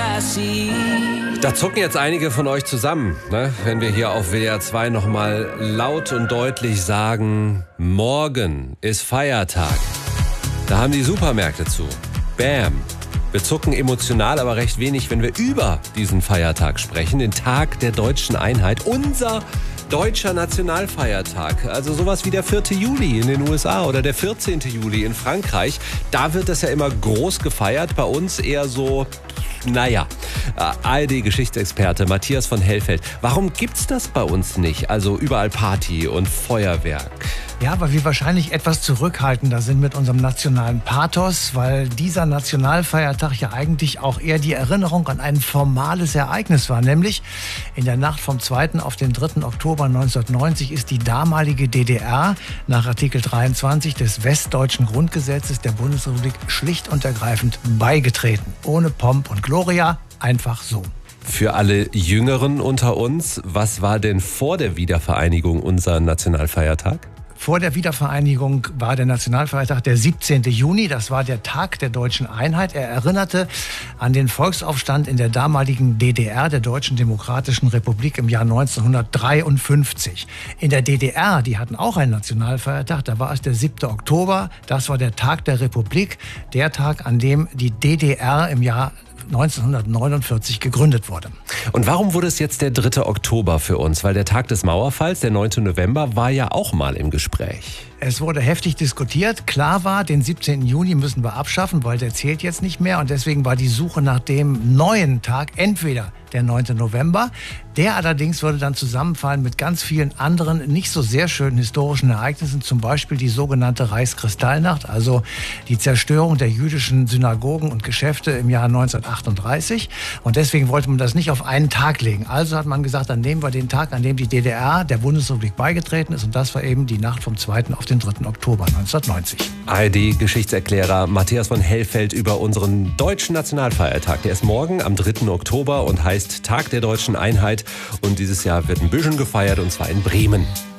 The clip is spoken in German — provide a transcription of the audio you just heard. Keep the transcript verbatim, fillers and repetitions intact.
Da zucken jetzt einige von euch zusammen, ne? Wenn wir hier auf W D R zwei nochmal laut und deutlich sagen, morgen ist Feiertag. Da haben die Supermärkte zu. Bam. Wir zucken emotional, aber recht wenig, wenn wir über diesen Feiertag sprechen, den Tag der deutschen Einheit, unser deutscher Nationalfeiertag. Also sowas wie der vierte Juli in den U S A oder der vierzehnte Juli in Frankreich. Da wird das ja immer groß gefeiert, bei uns eher so, naja. A R D-Geschichtsexperte Matthias von Hellfeld. Warum gibt's das bei uns nicht? Also überall Party und Feuerwerk. Ja, weil wir wahrscheinlich etwas zurückhaltender sind mit unserem nationalen Pathos, weil dieser Nationalfeiertag ja eigentlich auch eher die Erinnerung an ein formales Ereignis war. Nämlich in der Nacht vom zweiten auf den dritten Oktober neunzehnhundertneunzig ist die damalige D D R nach Artikel dreiundzwanzig des Westdeutschen Grundgesetzes der Bundesrepublik schlicht und ergreifend beigetreten. Ohne Pomp und Gloria, einfach so. Für alle Jüngeren unter uns, was war denn vor der Wiedervereinigung unser Nationalfeiertag? Vor der Wiedervereinigung war der Nationalfeiertag der siebzehnte Juni. Das war der Tag der deutschen Einheit. Er erinnerte an den Volksaufstand in der damaligen D D R, der Deutschen Demokratischen Republik, im Jahr neunzehnhundertdreiundfünfzig. In der D D R, die hatten auch einen Nationalfeiertag, da war es der siebte Oktober. Das war der Tag der Republik, der Tag, an dem die D D R im Jahr neunzehnhundertneunundvierzig gegründet wurde. Und warum wurde es jetzt der dritte Oktober für uns? Weil der Tag des Mauerfalls, der neunte November, war ja auch mal im Gespräch. Es wurde heftig diskutiert. Klar war, den siebzehnten Juni müssen wir abschaffen, weil der zählt jetzt nicht mehr. Und deswegen war die Suche nach dem neuen Tag entweder der neunte November. Der allerdings würde dann zusammenfallen mit ganz vielen anderen nicht so sehr schönen historischen Ereignissen. Zum Beispiel die sogenannte Reichskristallnacht, also die Zerstörung der jüdischen Synagogen und Geschäfte im Jahr neunzehnhundertachtunddreißig. Und deswegen wollte man das nicht auf einen Tag legen. Also hat man gesagt, dann nehmen wir den Tag, an dem die D D R der Bundesrepublik beigetreten ist. Und das war eben die Nacht vom zweiten auf den dritten Oktober neunzehnhundertneunzig. A R D-Geschichtserklärer Matthias von Hellfeld über unseren deutschen Nationalfeiertag. Der ist morgen am dritten Oktober und heißt Tag der deutschen Einheit. Und dieses Jahr wird ein bisschen gefeiert, und zwar in Bremen.